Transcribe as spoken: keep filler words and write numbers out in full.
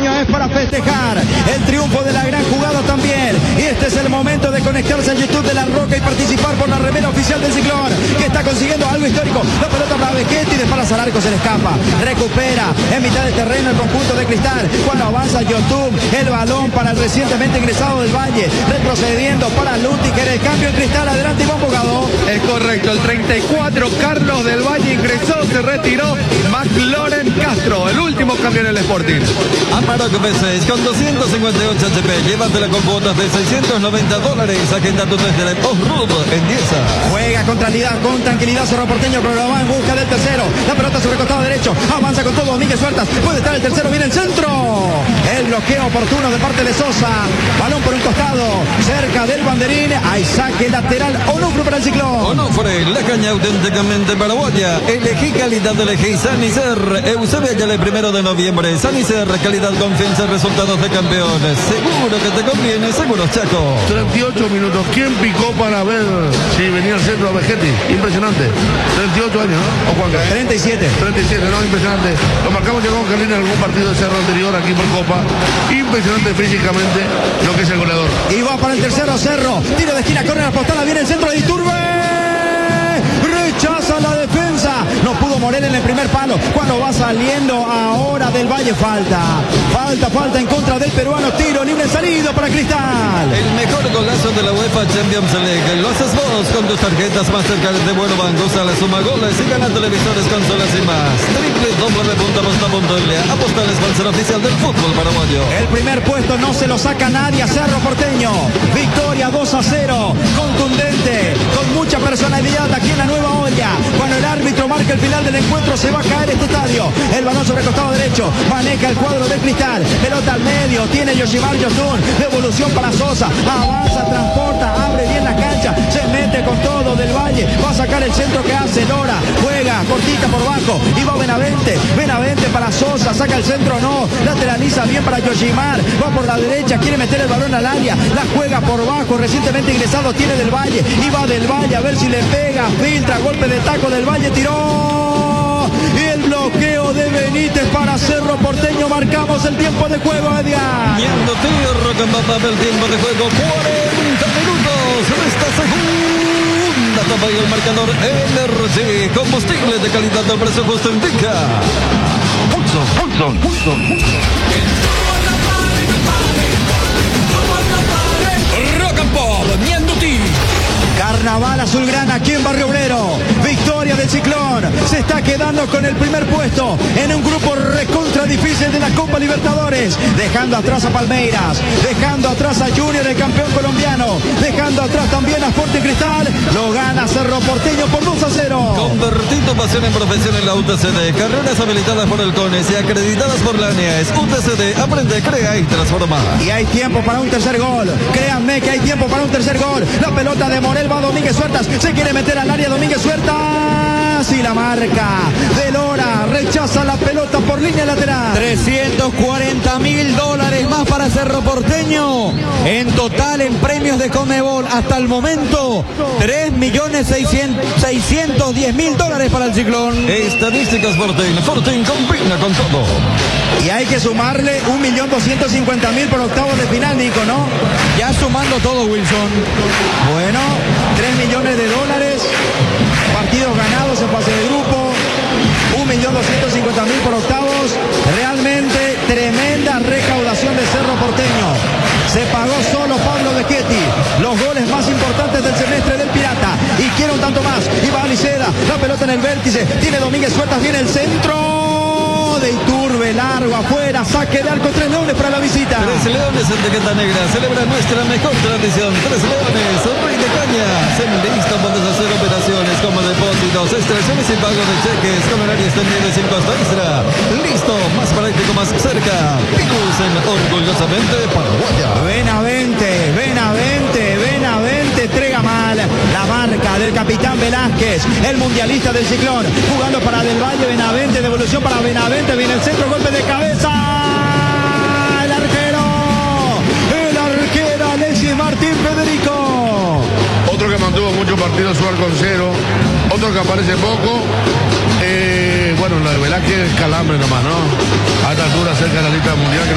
porteño es para festejar el triunfo de la gran jugada también. Y este es el momento de conectarse al YouTube de La Roca y participar por la remera oficial del Ciclón, que está consiguiendo algo histórico. La pelota para Becchetti, dispara al arco, se le escapa. Recupera en mitad del terreno el conjunto de Cristal. Cuando avanza YouTube, el balón para el recientemente ingresado del Valle. Retrocediendo para Lutiger, el cambio en Cristal. Adelante Iván Bogado. Es correcto, el treinta y cuatro, Carlos del Valle ingresó, se retiró. McLaren Castro, el último cambio en el Sporting. Amarok B seis con doscientos cincuenta y ocho H P. Llévatela con cuotas de seiscientos noventa dólares. Agenda tu test de Off-Road en Dieza. Juega con tranquilidad, con tranquilidad Cerro Porteño, pero lo va en busca del tercero. La pelota sobre el costado derecho. Avanza con todo Domínguez Suertas. Puede estar el tercero, viene el centro. El bloqueo oportuno de parte de Sosa. Balón por un costado, cerca del banderín. Hay saque lateral. Onofre para el Ciclón. Onofre, la caña auténticamente paraguaya. Elegí calidad, elegí Sanicer. Eusebio Ayala, el primero de noviembre. Sanicer, calidad, confianza, resultados de campeones. Seguro que te conviene, seguro Chaco. treinta y ocho minutos. ¿Quién picó para ver si venía al centro a Becchetti? Impresionante. treinta y ocho años, ¿no? ¿O cuánto? treinta y siete. treinta y siete, no, impresionante. Lo marcamos ya con Carlín en algún partido de Cerro anterior aquí por Copa. Impresionante físicamente lo que es el goleador. Y va para el tercero Cerro. Tiro de esquina, corre la postada, viene el centro de Iturbe. Rechaza la defensa. No pudo Morel en el primer palo. Cuando va saliendo ahora del Valle, falta. Falta, falta en contra del peruano. Tiro libre salido para Cristal. El mejor golazo de la UEFA Champions League. Lo haces vos con tus tarjetas Mastercard de Bueno Banco. Usa la suma goles y gana televisores, consolas y más. doble u doble u doble u punto aposta punto l a. Aposta el sponsor oficial del fútbol paraguayo. El primer puesto no se lo saca nadie a Cerro Porteño. Victoria dos a cero. Contundente. Con mucha personalidad aquí en la Nueva Olla. Cuando el árbitro marca el final del encuentro, se va a caer este estadio. El balón sobre el costado derecho. Maneja el cuadro del Cristal. Pelota al medio. Tiene Yoshimar Yotun. Devolución para Sosa. Avanza, transporta. Abre bien la cancha. Se mete con todo del Valle. Va a sacar el centro que hace Lora. Juega cortita por bajo. Y va Benavente. Benavente para Sosa. Saca el centro, no. Lateraliza bien para Yoshimar. Va por la derecha. Quiere meter el balón al área. La juega por bajo. Recientemente ingresado tiene del Valle. Y va del Valle a ver si le pega. Filtra. Golpe de taco del Valle. Tiró. Y el bloqueo de Benítez para Cerro Porteño. Marcamos el tiempo de juego, Edgar. Miendo tierra con papá del tiempo de juego. cuarenta minutos. Esta segunda etapa y el marcador Energy. Combustible de calidad del precio justo indica. Pulso, pulso, pulso, pulso. Rock and Pop, Miendo Tierra. Carnaval azulgrana aquí en Barrio Obrero. Victoria del Ciclón. Se está quedando con el primer puesto en un grupo recontra difícil de la Copa Libertadores. Dejando atrás a Palmeiras. Dejando atrás a Junior, el campeón colombiano. Dejando atrás también a Sporting Cristal. Lo gana Cerro Porteño por dos a cero. Convertí tu pasión en profesión en la U T C D. Carreras habilitadas por el CONES y acreditadas por la A N E S. U T C D, aprende, crea y transforma. Y hay tiempo para un tercer gol. Créanme que hay tiempo para un tercer gol. La pelota de Morel va a Domínguez Suertas. Se quiere meter al área Domínguez Suertas. Y la marca de Lora. Rechaza la pelota por línea lateral. trescientos cuarenta mil dólares más para Cerro Porteño. En total en premios de Conmebol hasta el momento tres millones seiscientos diez mil dólares para el Ciclón. Estadísticas Fortín. Fortín combina con todo. Y hay que sumarle un millón doscientos cincuenta mil por octavos de final, Nico, ¿no? Ya sumando todo, Wilson. Bueno, tres millones de dólares. Partidos ganados en fase de grupo. un millón doscientos cincuenta mil por octavos. Realmente tremenda recaudación de Cerro Porteño. Se pagó solo Pablo Becchetti. Los goles más importantes del semestre del Pirata. Y quiere un tanto más. Y va Aliceda. La pelota en el vértice. Tiene Domínguez Suertas. Viene el centro de Iturbe, largo afuera, saque de arco, tres leones para la visita. Tres Leones en Tequeta Negra celebra nuestra mejor tradición. Tres Leones, Rey de Cañas, en listo puedes hacer operaciones como depósitos, extracciones y pago de cheques con horario extendido y sin costo extra. Listo, más práctico, más cerca. Picus en orgullosamente paraguaya. Benavente, Benavente, Benavente, entrega mal la marca del capitán Velázquez, el mundialista del Ciclón, jugando para Del Valle. Benavente, devolución para Benavente, viene el centro, golpe de cabeza. El arquero, el arquero Alexis Martín Federico. Otro que mantuvo muchos partidos su arco en cero, otro que aparece poco. Eh, bueno, lo de Velázquez es calambre nomás, ¿no? A esta altura cerca de la lista mundial.